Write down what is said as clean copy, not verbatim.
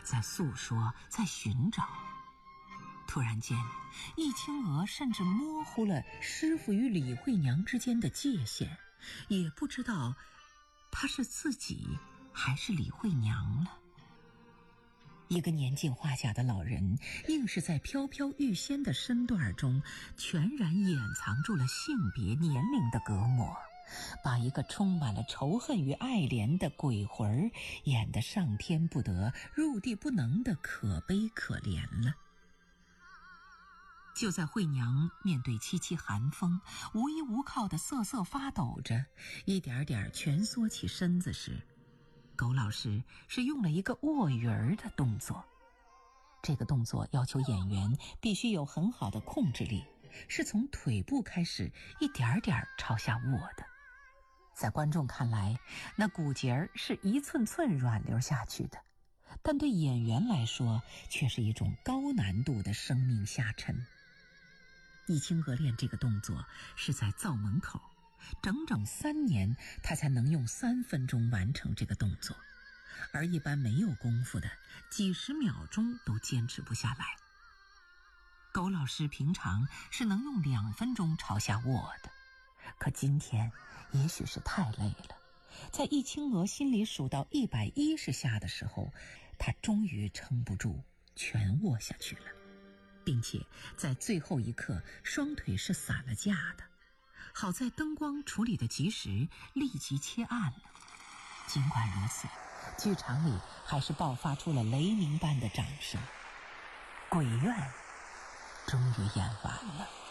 在诉说，在寻找。突然间，易清娥甚至模糊了师傅与李慧娘之间的界限，也不知道他是自己还是李慧娘了。一个年近花甲的老人，硬是在飘飘欲仙的身段中，全然掩藏住了性别年龄的隔膜，把一个充满了仇恨与爱怜的鬼魂演得上天不得入地不能的可悲可怜了。就在慧娘面对凄凄寒风，无依无靠的瑟瑟发抖着，一点点蜷缩起身子时，苟老师是用了一个卧鱼儿的动作。这个动作要求演员必须有很好的控制力，是从腿部开始一点点朝下卧的。在观众看来，那骨节儿是一寸寸软流下去的，但对演员来说却是一种高难度的生命下沉。易清娥练这个动作是在灶门口，整整3年他才能用3分钟完成这个动作，而一般没有功夫的几十秒钟都坚持不下来。苟老师平常是能用2分钟朝下卧的，可今天也许是太累了，在易清娥心里数到110下的时候，他终于撑不住全卧下去了，并且在最后一刻双腿是散了架的。好在灯光处理的及时，立即切暗了。尽管如此，剧场里还是爆发出了雷鸣般的掌声。鬼怨终于演完了。